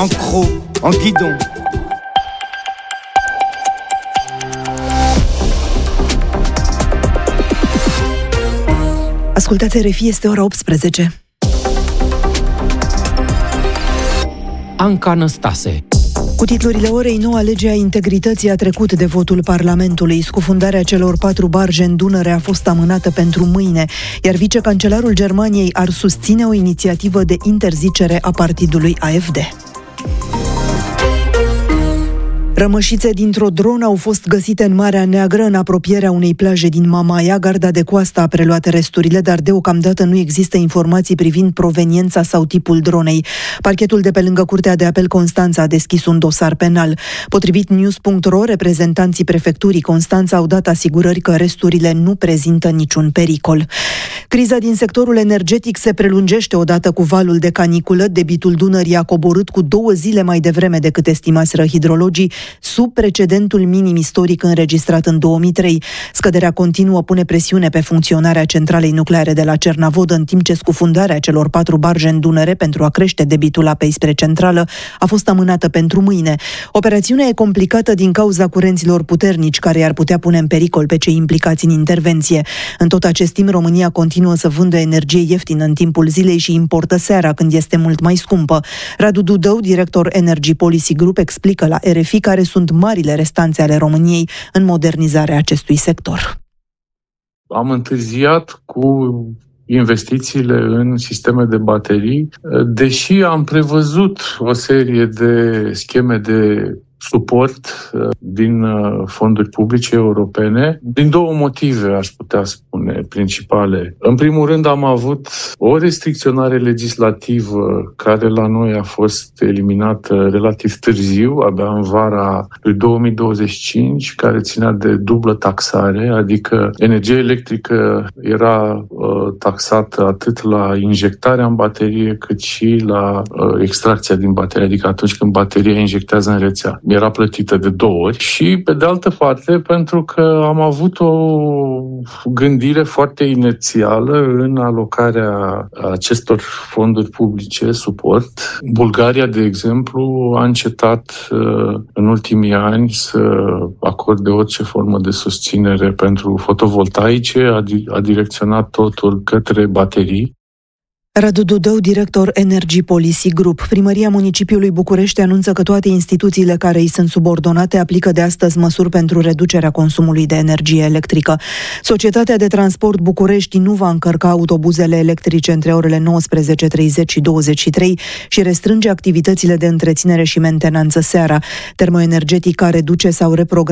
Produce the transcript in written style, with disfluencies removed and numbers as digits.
en croc, en guidon. Ascultați RFI, este ora 18. Anca Năstase. Cu titlurile orei, noua lege a integrității a trecut de votul Parlamentului. Scufundarea celor 4 barje în Dunăre a fost amânată pentru mâine, iar vicecancelarul Germaniei ar susține o inițiativă de interzicere a partidului AfD. Rămășițe dintr-o dronă au fost găsite în Marea Neagră, în apropierea unei plaje din Mamaia. Garda de coastă a preluat resturile, dar deocamdată nu există informații privind proveniența sau tipul dronei. Parchetul de pe lângă Curtea de Apel Constanța a deschis un dosar penal. Potrivit News.ro, reprezentanții prefecturii Constanța au dat asigurări că resturile nu prezintă niciun pericol. Criza din sectorul energetic se prelungește odată cu valul de caniculă. Debitul Dunării a coborât cu 2 zile mai devreme decât estimaseră hidrologii, sub precedentul minim istoric înregistrat în 2003. Scăderea continuă pune presiune pe funcționarea centralei nucleare de la Cernavod, în timp ce scufundarea celor 4 barje în Dunăre pentru a crește debitul apei spre centrală a fost amânată pentru mâine. Operațiunea e complicată din cauza curenților puternici care i-ar putea pune în pericol pe cei implicați în intervenție. În tot acest timp, România continuă să vândă energie ieftină în timpul zilei și importă seara, când este mult mai scumpă. Radu Dudău, director Energy Policy Group, explică la RFI care sunt marile restanțe ale României în modernizarea acestui sector. Am întârziat cu investițiile în sisteme de baterii, deși am prevăzut o serie de scheme de suport din fonduri publice europene, din 2 motive, aș putea spune, principale. În primul rând, am avut o restricționare legislativă care la noi a fost eliminată relativ târziu, abia în vara lui 2025, care ținea de dublă taxare, adică energia electrică era taxată atât la injectarea în baterie, cât și la extracția din baterie, adică atunci când bateria injectează în rețea. Era plătită de 2 ori și, pe de altă parte, pentru că am avut o gândire foarte inerțială în alocarea acestor fonduri publice, suport. Bulgaria, de exemplu, a încetat în ultimii ani să acorde orice formă de susținere pentru fotovoltaice, a direcționat totul către baterii. Radu Dudău, director Energy Policy Group. Primăria Municipiului București anunță că toate instituțiile care îi sunt subordonate aplică de astăzi măsuri pentru reducerea consumului de energie electrică. Societatea de Transport București nu va încărca autobuzele electrice între orele 19:30 și 23 și restrânge activitățile de întreținere și mentenanță seara. Termoenergetica reduce sau reprogramează